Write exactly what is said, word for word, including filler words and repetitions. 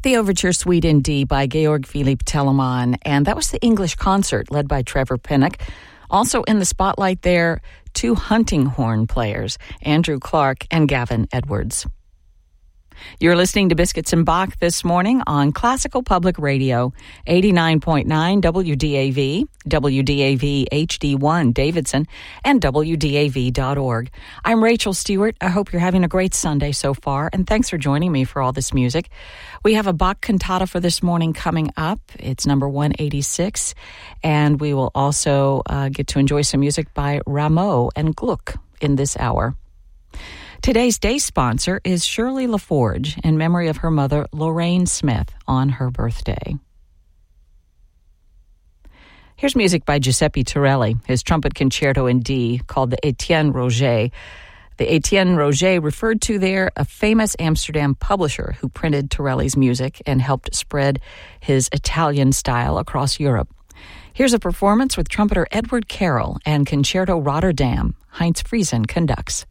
The Overture Suite in D by Georg Philipp Telemann, and that was the English concert led by Trevor Pinnock. Also in the spotlight there, two hunting horn players, Andrew Clark and Gavin Edwards. You're listening to Biscuits and Bach this morning on Classical Public Radio, eighty-nine point nine W D A V, W D A V H D one Davidson, and W D A V dot org. I'm Rachel Stewart. I hope you're having a great Sunday so far, and thanks for joining me for all this music. We have a Bach cantata for this morning coming up. It's number one eighty-six, and we will also uh, get to enjoy some music by Rameau and Gluck in this hour. Today's day sponsor is Shirley LaForge in memory of her mother, Lorraine Smith, on her birthday. Here's music by Giuseppe Torelli, his trumpet concerto in D called the Etienne Roger. The Etienne Roger referred to there a famous Amsterdam publisher who printed Torelli's music and helped spread his Italian style across Europe. Here's a performance with trumpeter Edward Carroll and Concerto Rotterdam. Heinz Friesen conducts.